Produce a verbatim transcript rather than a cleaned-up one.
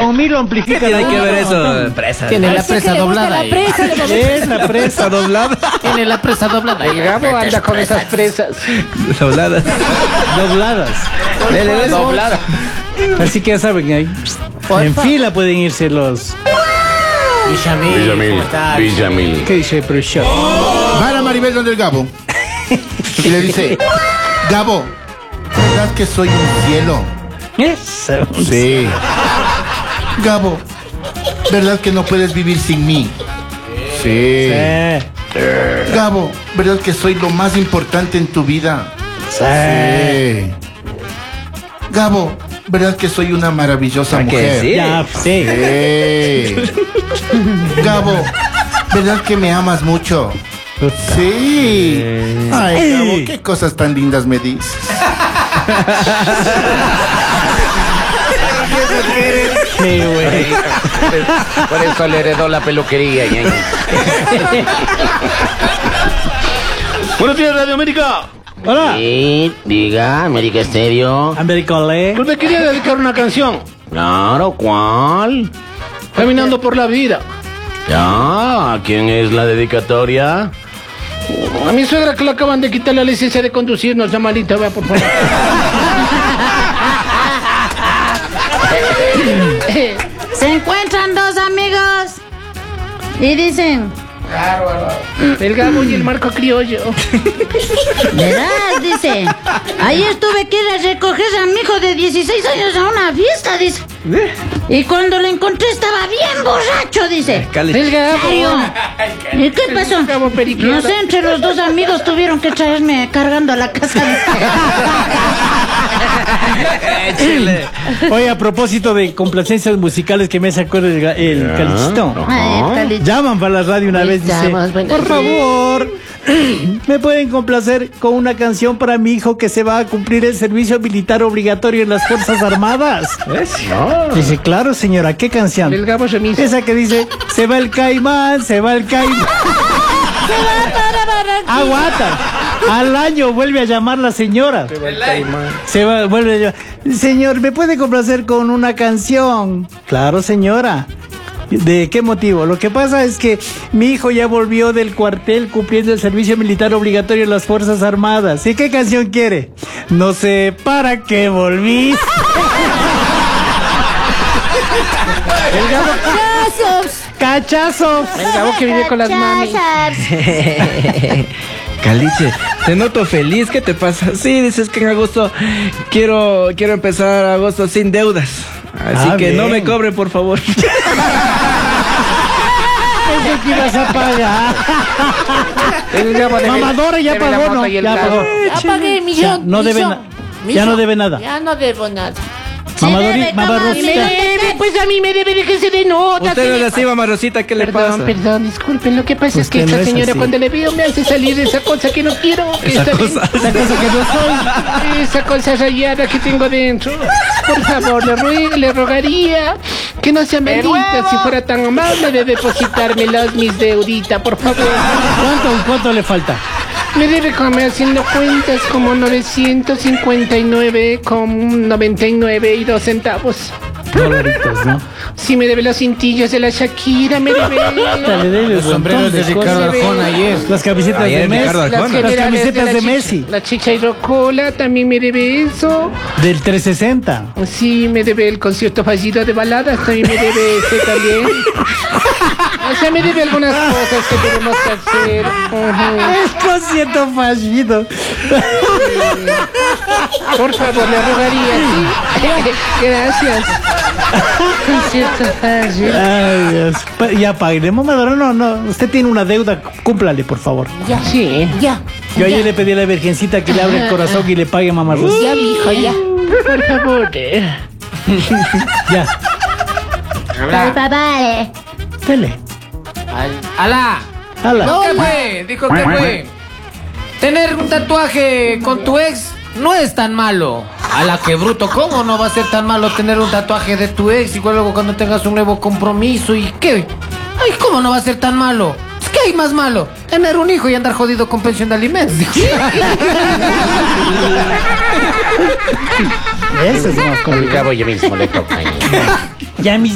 Con mil lo amplifica. ¿Qué tiene la que uno, ver eso? montón. Presa. Tiene la Parece presa que le gusta doblada la ahí. presa, le gusta- Es la presa doblada. Tiene la presa doblada. El Gabo anda con esas presas. Dobladas. Dobladas. Doblada. Así que ya saben, ahí en fila pueden irse los. Villamil. Villamil. ¿cómo estás? Villamil. ¿Qué dice Pro Show? Va la Maribel donde el Gabo y le dice: Gabo, ¿verdad que soy un cielo? Eso. Sí. Gabo, ¿verdad que no puedes vivir sin mí? Sí. Eh, Gabo, ¿verdad que soy lo más importante en tu vida? sí. Gabo, ¿verdad que soy una maravillosa ¿A que mujer? sí? Ya, sí. Sí. Gabo, ¿verdad que me amas mucho? Sí. Ay, Gabo, qué cosas tan lindas me dices. Sí, güey. Por eso le heredó la peluquería. ñaño. Buenos días, Radio América. Hola. Sí, diga, América Estéreo. Americole. Pues me quería dedicar una canción. Claro, ¿cuál? Caminando por la vida. Ya, ¿a quién es la dedicatoria? A mi suegra que le acaban de quitar la licencia de conducir. No, llamalita, vea, por favor. Se encuentran dos amigos y dicen, El Gabo y el Marco Criollo. verás, dice, ayer tuve que ir a recoger a mi hijo de dieciséis años a una fiesta, dice. Y cuando lo encontré estaba bien borracho, dice. El Gabo. ¿Serio? ¿Y qué pasó? Gabo periquero. No sé, entre los dos amigos tuvieron que traerme cargando a la casa. Oye, a propósito de complacencias musicales que me sacó el, ga- el Calichito. Ay, el Cali- Llaman para la radio una vez, dice, Llamas, bueno, por sí. favor, ¿me pueden complacer con una canción para mi hijo que se va a cumplir el servicio militar obligatorio en las Fuerzas Armadas? Dice, claro, señora, ¿qué canción? El Gabo Remis. Esa que dice, se va el caimán, se va el caimán. Aguanta. Al año vuelve a llamar la señora. Se va, vuelve a llamar. Señor, ¿me puede complacer con una canción? Claro, señora. ¿De qué motivo? Lo que pasa es que mi hijo ya volvió del cuartel cumpliendo el servicio militar obligatorio en las Fuerzas Armadas. ¿Y qué canción quiere? No sé para qué volví. ¡Cachazos! ¡Cachazos! El Gabo que vive con las mamis. Caliche, te noto feliz, ¿qué te pasa? Sí, dices que en agosto quiero, quiero empezar agosto sin deudas. Así Ah, que bien. no me cobre, por favor. Pensé que ibas a pagar. El Gabo debe- Mamadora ya debe la pagó, moto ¿no? y el Ya carro. pagó. Ya pagué, millón. Ya no debe millón, na- ya no millón. debe nada. Ya no debo nada. Mamadori- debe, Mamá toma, Rosita. me debe, Pues a mí me debe, déjense de nota. Usted no señor. es así, mamá Rosita, ¿qué le Perdón, pasa? perdón, disculpen. Lo que pasa es que Usted no esta es señora así. cuando le veo me hace salir de esa cosa que no quiero. que Esa está- cosa. Esa cosa que no soy. Esa cosa rayada que tengo dentro. Por favor, le, ruego, le rogaría que no sea maldita. Si fuera tan amable de depositarme las mis deuditas, por favor. ¿Cuánto, cuánto le falta? Me debe comer haciendo cuentas como novecientos cincuenta y nueve con noventa y nueve y dos centavos. Dolaritos, ¿no? Si me debe los cintillos de la Shakira, me debe. Le debe Los un sombreros montón de cosas. Ricardo Arjona ayer. Las camisetas Ayer de Messi. Ricardo Las, Arjona. las generales camisetas la de chicha- Messi. La chicha y rocola también me debe eso. Del trescientos sesenta. Sí, me debe el concierto fallido de baladas, también me debe ese también. O sea, me debe algunas cosas que tenemos que hacer. Ujú. El concierto fallido. Por favor, le rogaría, sí. Gracias. Concierto fallido. Ay, Dios. Pa- Ya pague. Mamadora, no, no. Usted tiene una deuda. Cúmplale, por favor. Ya, Sí. ya. Yo ayer le pedí a la Virgencita que le abra el corazón y le pague a Mamá Rosa. Ya, mijo, ya. Por favor. eh. Ya. Ay, papá, eh. Dele. ¡Alá! Hala. ¿Qué fue? Dijo que fue. Tener un tatuaje con tu ex no es tan malo. A la que bruto, ¿cómo no va a ser tan malo tener un tatuaje de tu ex? Igual luego cuando tengas un nuevo compromiso y qué. Ay, ¿cómo no va a ser tan malo? Es que hay más malo. Tener un hijo y andar jodido con pensión de alimentos. Eso es más El complicado. Gabo ya mismo le toca. Ya mis